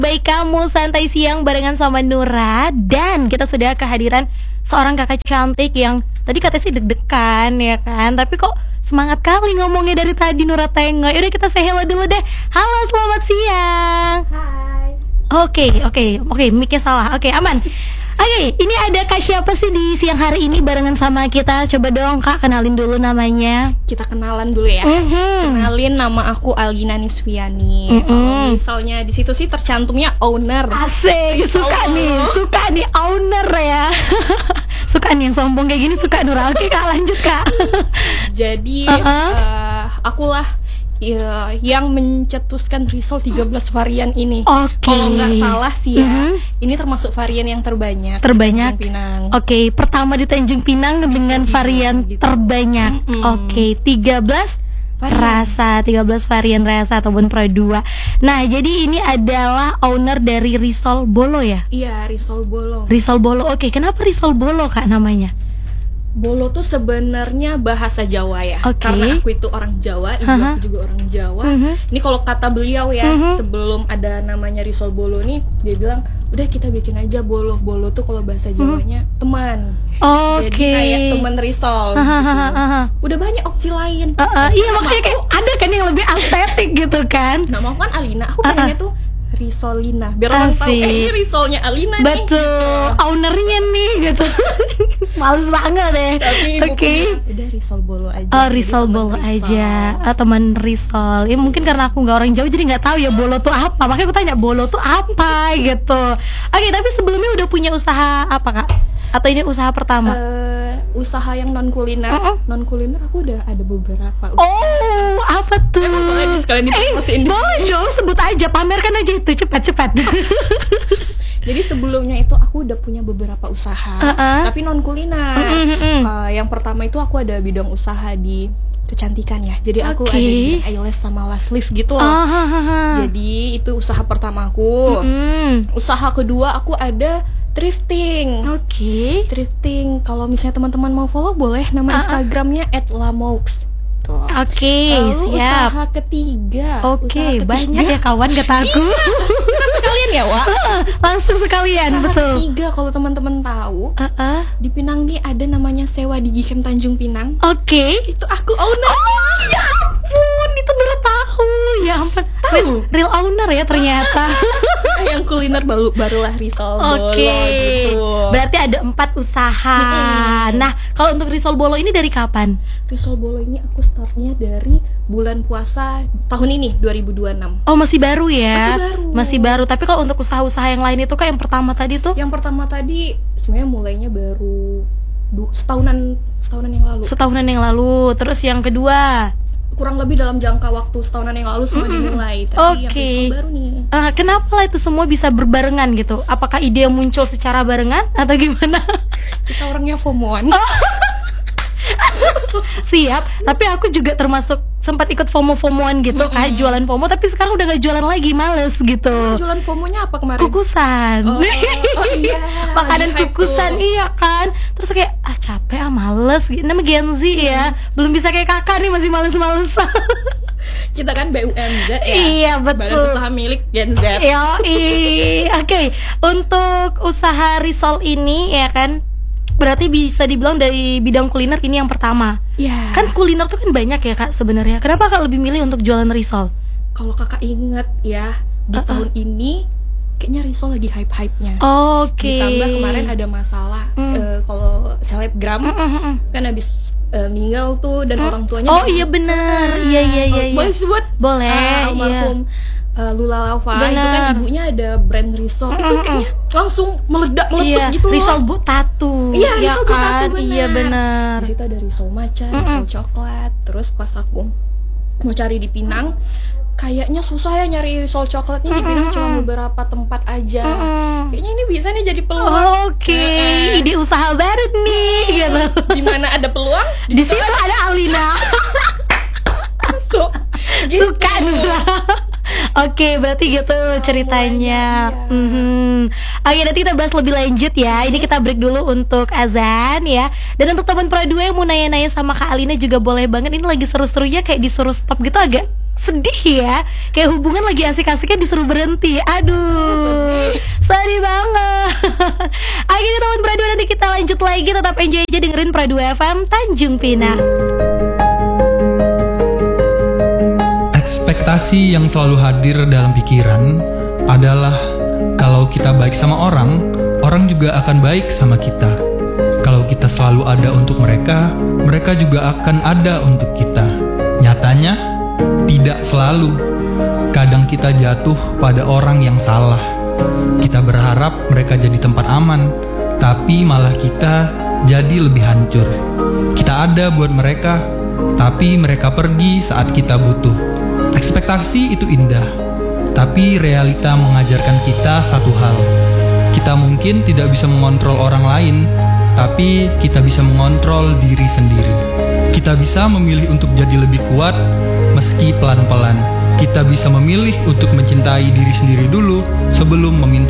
Baik, kamu santai siang barengan sama Nura. Dan kita sudah kehadiran seorang kakak cantik yang tadi katanya sih deg-degan ya kan, tapi kok semangat kali ngomongnya dari tadi Nura tengok. Yaudah kita say hello dulu deh. Halo, selamat siang. Hai. Oke, mic-nya salah. Oke, aman. Oke, ini ada Kak siapa sih di siang hari ini barengan sama kita? Coba dong Kak, kenalin dulu namanya. Kita kenalan dulu ya. Kenalin, nama aku Algina Nisviani. Kalau misalnya di situ sih tercantumnya owner. Asik, suka nih owner ya. Suka nih yang sombong kayak gini, suka Nura. Oke Kak, lanjut Kak. Jadi akulah yang mencetuskan risol 13 varian ini. Kalau nggak salah sih ya, ini termasuk varian yang terbanyak. Terbanyak. Di Tanjung Pinang. Oke, pertama di Tanjung Pinang dengan varian gitu. terbanyak. Oke, 13 rasa, 13 varian rasa ataupun Pro 2. Nah, jadi ini adalah owner dari Risol Bolo ya? Iya, risol bolo. Risol Bolo. Oke, kenapa Risol Bolo Kak namanya? Bolo tuh sebenarnya bahasa Jawa ya. Oke. Karena aku itu orang Jawa, ibu aku juga orang Jawa. Ini kalau kata beliau ya, sebelum ada namanya risol bolo nih, dia bilang, udah kita bikin aja bolo. Bolo tuh kalau bahasa Jawanya teman. Jadi kayak teman risol gitu. Udah banyak opsi lain. Iya, makanya kayak ada kan yang lebih estetik gitu kan. Nama aku kan Alina, aku pengennya tuh Risolina, biar orang tahu ini risolnya Alina nih. Betul, ownernya nih gitu. Males banget deh. Tapi udah risol bolo aja. Oh, risol bolo aja. Teman risol. Ya mungkin karena aku nggak orang Jawa jadi nggak tahu ya bolo tuh apa. Makanya aku tanya bolo tuh apa gitu. Oke, tapi sebelumnya udah punya usaha apa Kak? Atau ini usaha pertama? Usaha yang non kuliner. Non kuliner aku udah ada beberapa usaha. Oh, apa tuh? Boleh sekalian dipromosiin. Boleh dong, sebut aja, pamerkan aja itu cepat-cepat. Jadi sebelumnya itu aku udah punya beberapa usaha, tapi non kuliner. Yang pertama itu aku ada bidang usaha di kecantikan ya. Jadi aku ada di eyelash sama lash lift gitu loh. Jadi itu usaha pertama aku. Usaha kedua aku ada thrifting. Thrifting. Kalau misalnya teman-teman mau follow boleh, nama Instagramnya @lamaux. Siap. Usaha ketiga. Banyak ya kawan kataku. Kita sekalian ya, Wak. Langsung sekalian, usaha betul. ketiga kalau teman-teman tahu, di Pinang nih ada namanya Sewa Digicam Tanjung Pinang. Itu aku owner. Ya ampun, itu baru tahu. Ya ampun. Real owner ya ternyata. Yang kuliner barulah risol bolo gitu. Berarti ada 4 usaha. Nah, kalau untuk risol bolo ini dari kapan? Risol bolo ini aku startnya dari bulan puasa tahun ini 2026. Oh, masih baru ya? Masih baru. Tapi kalau untuk usaha-usaha yang lain itu Kak, yang pertama tadi tuh? Yang pertama tadi sebenarnya mulainya baru setahunan yang lalu. Terus yang kedua? Kurang lebih dalam jangka waktu setahunan yang lalu semua dimulai. Tapi yang risol baru nih. Kenapa lah itu semua bisa berbarengan gitu? Apakah ide yang muncul secara barengan atau gimana? Kita orangnya FOMO-an. Siap, tapi aku juga termasuk sempat ikut FOMO-FOMOan gitu Kak, jualan FOMO, tapi sekarang udah gak jualan lagi, males gitu. Jualan FOMO-nya apa kemarin? Kukusan. Iya. Makanan kukusan iya kan. Terus kayak capek males gitu. Namanya Gen Z ya. Belum bisa kayak kakak nih, masih males-males. Kita kan BUMZ ya. Iya, betul. Badan usaha milik Gen Z. Oke. Untuk usaha risol ini ya kan, berarti bisa dibilang dari bidang kuliner ini yang pertama. Iya. Kan kuliner tuh kan banyak ya Kak sebenarnya. Kenapa Kak lebih milih untuk jualan risol? Kalau Kakak inget ya, di tahun ini kayaknya risol lagi hype-hypenya. Ditambah kemarin ada masalah kalau selebgram kan habis meninggal tuh dan orang tuanya. Iya benar. Iya. Boleh sebut? Boleh. Almarhum Lula Lava itu kan ibunya ada brand risol. Itu kayaknya langsung meledak gitu loh. Risol bu tatu. Iya, risol bu tatu benar. Iya benar. Di situ ada risol matcha, risol coklat. Terus pas aku mau cari di Pinang, kayaknya susah ya nyari risol coklatnya di Pinang, cuma beberapa tempat aja. Kayaknya ini bisa nih jadi peluang. Ide usaha baru nih gitu. Di mana ada peluang? Di situ ada Alina. Suka Nura. Berarti gitu ceritanya. Nanti kita bahas lebih lanjut ya. Ini kita break dulu untuk azan ya. Dan untuk teman Pro 2 yang mau nanya-nanya sama Kak Alina juga boleh banget. Ini lagi seru-serunya kayak disuruh stop gitu, agak sedih ya. Kayak hubungan lagi asik-asiknya disuruh berhenti. Aduh, sedih banget. Ayo teman Pradu, nanti kita lanjut lagi. Tetap enjoy aja dengerin Pradu FM Tanjung Pinang. Ekspektasi yang selalu hadir dalam pikiran adalah kalau kita baik sama orang, orang juga akan baik sama kita. Kalau kita selalu ada untuk mereka, mereka juga akan ada untuk kita. Nyatanya, tidak selalu. Kadang kita jatuh pada orang yang salah. Kita berharap mereka jadi tempat aman, tapi malah kita jadi lebih hancur. Kita ada buat mereka, tapi mereka pergi saat kita butuh. Ekspektasi itu indah, tapi realita mengajarkan kita satu hal. Kita mungkin tidak bisa mengontrol orang lain, tapi kita bisa mengontrol diri sendiri. Kita bisa memilih untuk jadi lebih kuat, meski pelan-pelan. Kita bisa memilih untuk mencintai diri sendiri dulu sebelum meminta